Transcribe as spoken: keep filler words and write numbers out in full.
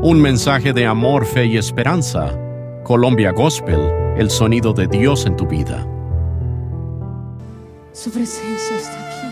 Un mensaje de amor, fe y esperanza. Colombia Gospel, el sonido de Dios en tu vida. Su presencia está aquí.